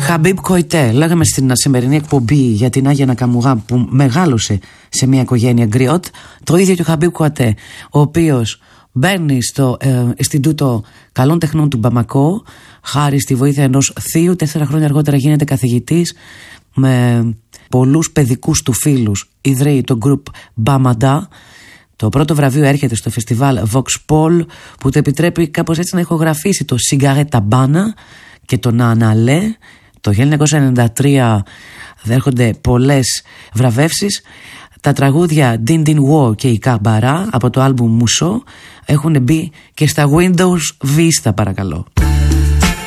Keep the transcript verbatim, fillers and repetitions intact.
Χαμπίμπ Κοϊτέ, λέγαμε στην σημερινή εκπομπή για την Άγια Νακαμουρά που μεγάλωσε σε μια οικογένεια γκριότ. Το ίδιο και ο Χαμπίμπ Κοϊτέ, ο οποίος μπαίνει στο ε, Ινστιτούτο Καλών Τεχνών του Μπαμακό χάρη στη βοήθεια ενός θείου. Τέσσερα χρόνια αργότερα γίνεται καθηγητής, με πολλούς παιδικούς του φίλους ιδρύει το group Μπαμαντά. Το πρώτο βραβείο έρχεται στο φεστιβάλ Vox Pol, που του επιτρέπει κάπως έτσι να ηχογραφήσει το Cigarette Habana και το Ναναλέ. Το χίλια εννιακόσια ενενήντα τρία έρχονται πολλές βραβεύσεις. Τα τραγούδια Din Din Wo και η Καρμπαρά από το άλμπουμ Μουσό έχουν μπει και στα Windows Vista, παρακαλώ.